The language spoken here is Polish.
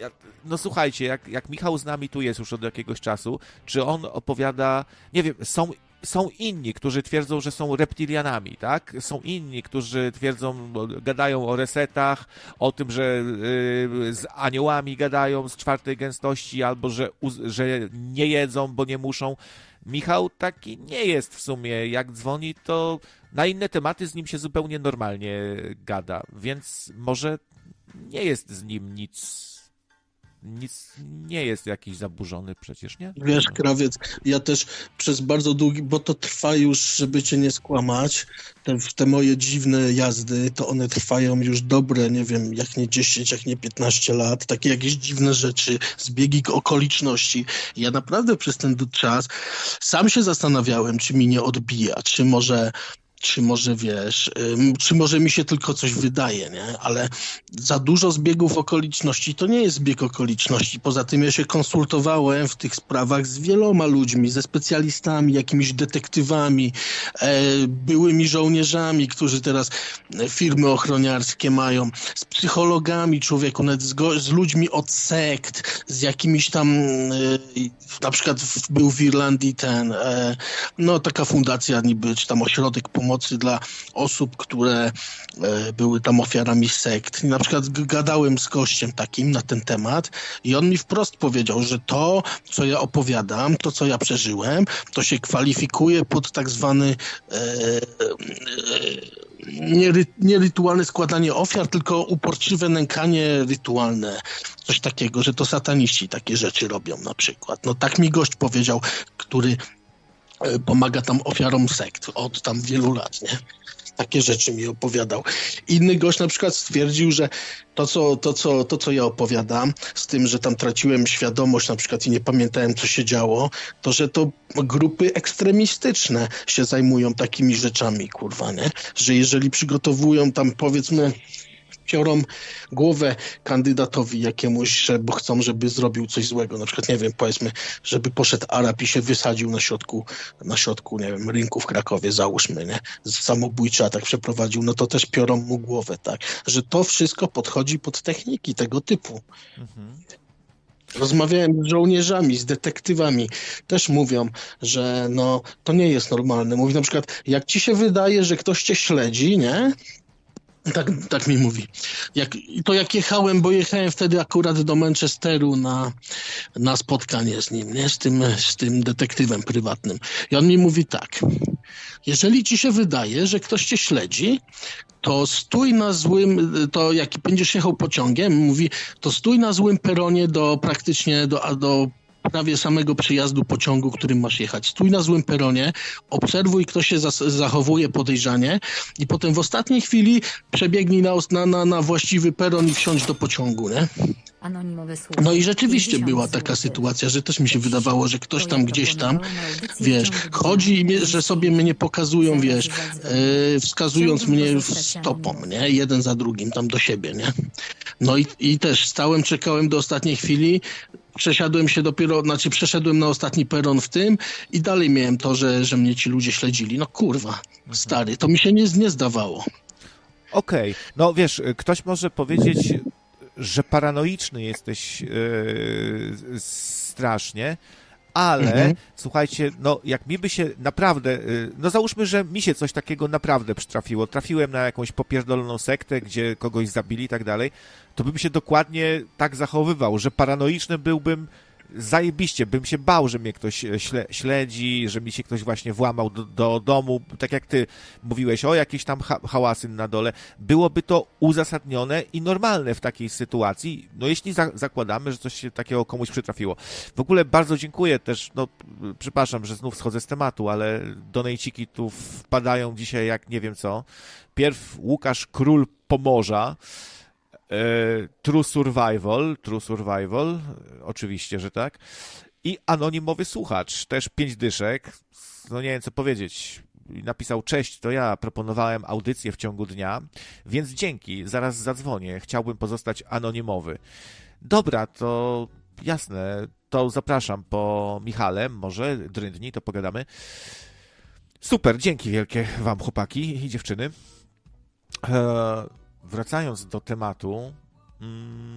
no słuchajcie, jak Michał z nami tu jest już od jakiegoś czasu, czy on opowiada, nie wiem, są inni, którzy twierdzą, że są reptilianami, tak? Są inni, którzy twierdzą, gadają o resetach, o tym, że z aniołami gadają z czwartej gęstości, albo że nie jedzą, bo nie muszą. Michał taki nie jest w sumie. Jak dzwoni, to na inne tematy z nim się zupełnie normalnie gada, więc może nie jest z nim nic nie jest jakiś zaburzony przecież, nie? Wiesz, Krawiec, ja też przez bardzo długi, bo to trwa już, żeby cię nie skłamać, te moje dziwne jazdy, to one trwają już dobre, nie wiem, jak nie 10, jak nie 15 lat, takie jakieś dziwne rzeczy, zbiegi okoliczności. Ja naprawdę przez ten czas sam się zastanawiałem, czy mi nie odbija, czy może wiesz, czy może mi się tylko coś wydaje, nie? Ale za dużo zbiegów okoliczności to nie jest zbieg okoliczności. Poza tym ja się konsultowałem w tych sprawach z wieloma ludźmi, ze specjalistami, jakimiś detektywami, byłymi żołnierzami, którzy teraz firmy ochroniarskie mają, z psychologami człowieku, nawet z ludźmi od sekt, z jakimiś tam, na przykład był w Irlandii no taka fundacja niby, czy tam ośrodek pomocy dla osób, które były tam ofiarami sekt. I na przykład gadałem z gościem takim na ten temat i on mi wprost powiedział, że to, co ja opowiadam, to, co ja przeżyłem, to się kwalifikuje pod tak zwany nie rytualne składanie ofiar, tylko uporczywe nękanie rytualne. Coś takiego, że to sataniści takie rzeczy robią na przykład. No tak mi gość powiedział, który pomaga tam ofiarom sekt od tam wielu lat, nie? Takie rzeczy mi opowiadał. Inny gość na przykład stwierdził, że to, co ja opowiadam, z tym, że tam traciłem świadomość na przykład i nie pamiętałem, co się działo, to, że to grupy ekstremistyczne się zajmują takimi rzeczami, kurwa, nie? Że jeżeli przygotowują tam, powiedzmy, piorą głowę kandydatowi jakiemuś, bo chcą, żeby zrobił coś złego. Na przykład, nie wiem, powiedzmy, żeby poszedł Arab i się wysadził na środku, nie wiem, rynku w Krakowie, załóżmy, nie? Samobójczy atak przeprowadził, no to też piorą mu głowę, tak? Że to wszystko podchodzi pod techniki tego typu. Rozmawiałem z żołnierzami, z detektywami. Też mówią, że no, to nie jest normalne. Mówi na przykład, jak ci się wydaje, że ktoś cię śledzi, nie? Tak mi mówi. Jak jechałem, bo jechałem wtedy akurat do Manchesteru na spotkanie z nim, nie? Z tym detektywem prywatnym. I on mi mówi tak. Jeżeli ci się wydaje, że ktoś cię śledzi, to stój na złym, to jak będziesz jechał pociągiem, mówi, to stój na złym peronie praktycznie do prawie samego przyjazdu pociągu, którym masz jechać. Stój na złym peronie, obserwuj, kto się zachowuje podejrzanie i potem w ostatniej chwili przebiegnij na właściwy peron i wsiądź do pociągu, nie? No i rzeczywiście była taka sytuacja, że też mi się wydawało, że ktoś tam gdzieś tam, wiesz, chodzi i że sobie mnie pokazują, wiesz, wskazując mnie stopą, nie? Jeden za drugim tam do siebie, nie? No i też stałem, czekałem do ostatniej chwili, przeszedłem na ostatni peron w tym i dalej miałem to, że mnie ci ludzie śledzili. No kurwa, stary, to mi się nie zdawało. Okej. No wiesz, ktoś może powiedzieć, że paranoiczny jesteś strasznie, ale słuchajcie, no jak mi by się naprawdę, no załóżmy, że mi się coś takiego naprawdę przytrafiło, trafiłem na jakąś popierdoloną sektę, gdzie kogoś zabili i tak dalej, to bym się dokładnie tak zachowywał, że paranoiczny byłbym zajebiście, bym się bał, że mnie ktoś śledzi, że mi się ktoś właśnie włamał do domu, tak jak ty mówiłeś, o jakieś tam hałasy na dole. Byłoby to uzasadnione i normalne w takiej sytuacji, no jeśli zakładamy, że coś się takiego komuś przytrafiło. W ogóle bardzo dziękuję też, no przepraszam, że znów schodzę z tematu, ale donejciki tu wpadają dzisiaj jak nie wiem co. Pierw Łukasz Król Pomorza, True Survival, oczywiście, że tak. I anonimowy słuchacz, też 5 dyszek, no nie wiem co powiedzieć. Napisał, cześć, to ja proponowałem audycję w ciągu dnia, więc dzięki, zaraz zadzwonię, chciałbym pozostać anonimowy. Dobra, to jasne, to zapraszam po Michale, może dryndni, to pogadamy. Super, dzięki wielkie wam chłopaki i dziewczyny. Wracając do tematu,